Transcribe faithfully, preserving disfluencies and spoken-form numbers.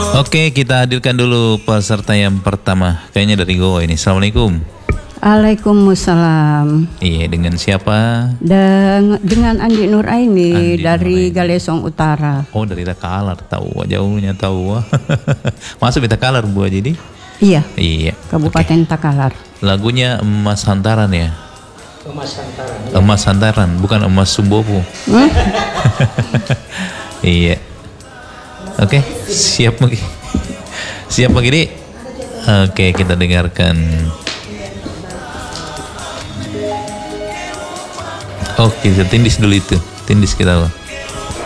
Oke, kita hadirkan dulu peserta yang pertama. Kayaknya dari Goa ini. Assalamualaikum. Waalaikumsalam. Iya, dengan siapa? Den dengan Andi Nur Aini Andi dari Nuraini. Galesong Utara. Oh, dari Takalar, tahu jauhnya tahu. Masuk di Takalar Bu jadi? Iya, Iya. Kabupaten Takalar. Lagunya Emas Hantaran ya? Emas Hantaran. Emas Hantaran, bukan Emas Sumbopo. Hmm? Iya. Oke, siap Megi. Siap Megi. Oke, kita dengarkan. Oke, kita tindis dulu itu. Tindis kita.